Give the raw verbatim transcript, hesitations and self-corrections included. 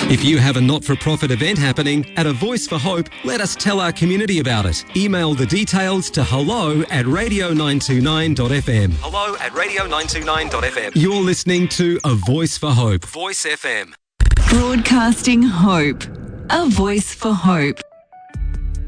If you have a not-for-profit event happening at A Voice for Hope, let us tell our community about it. Email the details to hello at radio nine two nine dot f m. Hello at radio nine two nine dot f m. You're listening to A Voice for Hope. Voice F M. Broadcasting hope. A Voice for Hope.